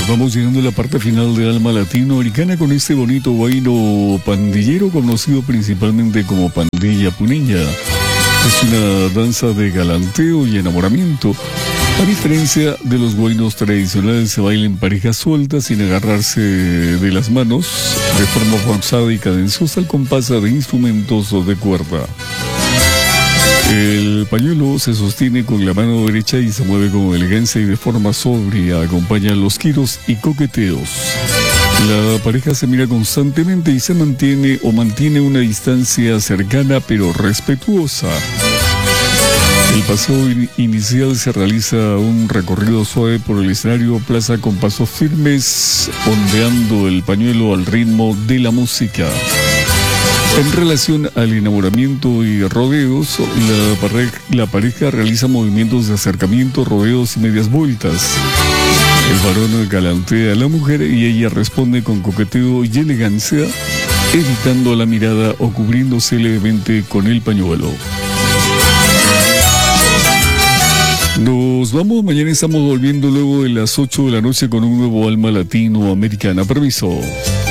Vamos llegando a la parte final de Alma Latinoamericana con este bonito guayno pandillero conocido principalmente como pandilla puneña. Es una danza de galanteo y enamoramiento. A diferencia de los guaynos tradicionales, se baila en parejas sueltas sin agarrarse de las manos, de forma forzada y cadenciosa al compás de instrumentos o de cuerda. El pañuelo se sostiene con la mano derecha y se mueve con elegancia y de forma sobria. Acompañan los giros y coqueteos. La pareja se mira constantemente y se mantiene una distancia cercana pero respetuosa. El paseo inicial se realiza un recorrido suave por el escenario plaza con pasos firmes, ondeando el pañuelo al ritmo de la música. En relación al enamoramiento y rodeos, la pareja realiza movimientos de acercamiento, rodeos y medias vueltas. El varón galantea a la mujer y ella responde con coqueteo y elegancia, evitando la mirada o cubriéndose levemente con el pañuelo. Nos vamos, mañana estamos volviendo luego de las 8 de la noche con un nuevo Alma Latinoamericana. Permiso.